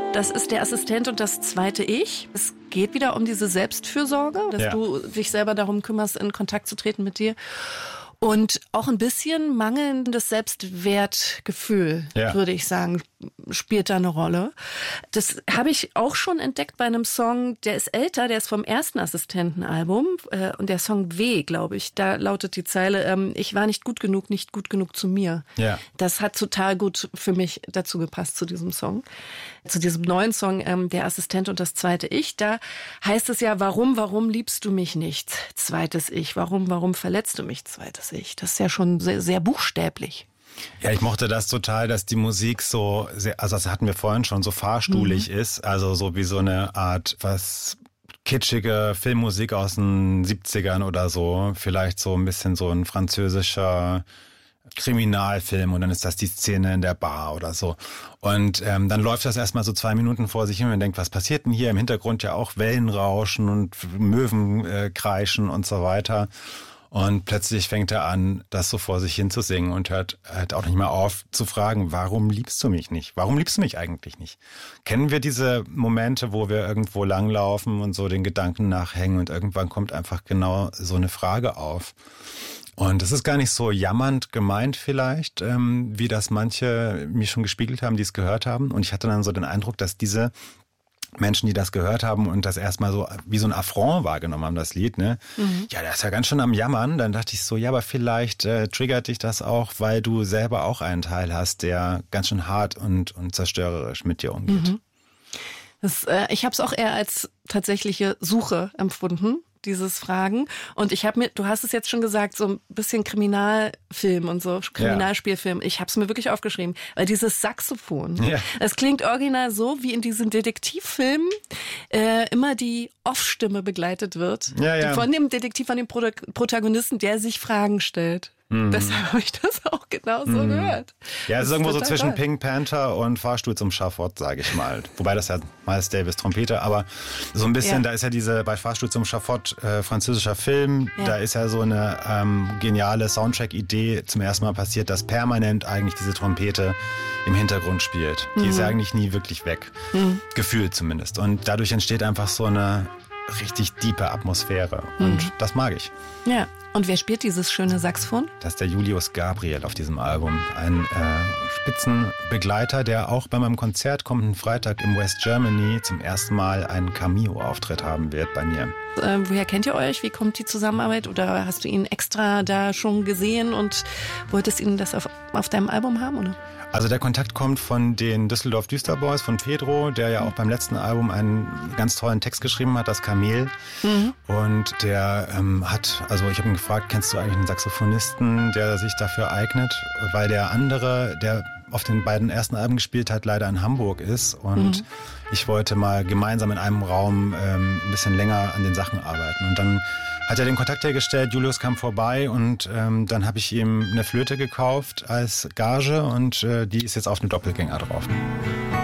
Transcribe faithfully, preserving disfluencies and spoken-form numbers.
Das ist der Assistent und das zweite Ich. Es geht wieder um diese Selbstfürsorge, dass ja. du dich selber darum kümmerst, in Kontakt zu treten mit dir. Und auch ein bisschen mangelndes Selbstwertgefühl, ja. würde ich sagen, spielt da eine Rolle. Das habe ich auch schon entdeckt bei einem Song, der ist älter, der ist vom ersten Assistentenalbum. Äh, und der Song W, glaube ich, da lautet die Zeile, ähm, ich war nicht gut genug, nicht gut genug zu mir. Ja. Das hat total gut für mich dazu gepasst, zu diesem Song. Zu diesem neuen Song, ähm, der Assistent und das zweite Ich, da heißt es ja, warum, warum liebst du mich nicht? Zweites Ich. Warum, warum verletzt du mich? Zweites Ich. Das ist ja schon sehr, sehr buchstäblich. Ja, ich mochte das total, dass die Musik so, sehr, also das hatten wir vorhin schon, so fahrstuhlig mhm. ist. Also so wie so eine Art, was kitschige Filmmusik aus den siebzigern oder so. Vielleicht so ein bisschen so ein französischer Kriminalfilm und dann ist das die Szene in der Bar oder so. Und ähm, dann läuft das erstmal so zwei Minuten vor sich hin und man denkt, was passiert denn hier? Im Hintergrund ja auch Wellenrauschen und Möwen äh, kreischen und so weiter. Und plötzlich fängt er an, das so vor sich hin zu singen und hört halt auch nicht mehr auf zu fragen, warum liebst du mich nicht? Warum liebst du mich eigentlich nicht? Kennen wir diese Momente, wo wir irgendwo langlaufen und so den Gedanken nachhängen und irgendwann kommt einfach genau so eine Frage auf? Und das ist gar nicht so jammernd gemeint vielleicht, ähm, wie das manche mir schon gespiegelt haben, die es gehört haben. Und ich hatte dann so den Eindruck, dass diese Menschen, die das gehört haben und das erstmal so wie so ein Affront wahrgenommen haben, das Lied, ne? Mhm. Ja, der ist ja ganz schön am Jammern. Dann dachte ich so, ja, aber vielleicht äh, triggert dich das auch, weil du selber auch einen Teil hast, der ganz schön hart und, und zerstörerisch mit dir umgeht. Mhm. Das, äh, ich habe es auch eher als tatsächliche Suche empfunden, dieses Fragen. Und ich habe mir, du hast es jetzt schon gesagt, so ein bisschen Kriminalfilm und so, Kriminalspielfilm. Ich habe es mir wirklich aufgeschrieben, weil dieses Saxophon, ja. das klingt original so, wie in diesen Detektivfilmen äh, immer die Off-Stimme begleitet wird. Ja, ja. Von dem Detektiv, von dem Pro- Protagonisten, der sich Fragen stellt. Mhm. Deshalb habe ich das auch genauso mhm. gehört. Ja, es ist irgendwo so zwischen Pink Panther und Fahrstuhl zum Schafott, sage ich mal. Wobei das ja Miles Davis Trompete, aber so ein bisschen, ja. da ist ja diese, bei Fahrstuhl zum Schafott, äh, französischer Film, ja. da ist ja so eine ähm, geniale Soundtrack-Idee zum ersten Mal passiert, dass permanent eigentlich diese Trompete im Hintergrund spielt. Die mhm. ist ja eigentlich nie wirklich weg. Mhm. Gefühlt zumindest. Und dadurch entsteht einfach so eine richtig diepe Atmosphäre. Und mhm. das mag ich. Ja. Und wer spielt dieses schöne Saxophon? Das ist der Julius Gabriel auf diesem Album. Ein äh, Spitzenbegleiter, der auch bei meinem Konzert kommenden Freitag im West Germany zum ersten Mal einen Cameo-Auftritt haben wird bei mir. Äh, woher kennt ihr euch? Wie kommt die Zusammenarbeit? Oder hast du ihn extra da schon gesehen und wolltest ihn das auf, auf deinem Album haben, oder? Also der Kontakt kommt von den Düsseldorf Düsterboys, von Pedro, der ja auch beim letzten Album einen ganz tollen Text geschrieben hat, das Kamel. Mhm. Und der ähm, hat, also ich habe ihn gefragt, kennst du eigentlich einen Saxophonisten, der sich dafür eignet? Weil der andere, der auf den beiden ersten Alben gespielt hat, leider in Hamburg ist. Und mhm. ich wollte mal gemeinsam in einem Raum ähm, ein bisschen länger an den Sachen arbeiten. Und dann hat er den Kontakt hergestellt, Julius kam vorbei und ähm, dann habe ich ihm eine Flöte gekauft als Gage und äh, die ist jetzt auf dem Doppelgänger drauf.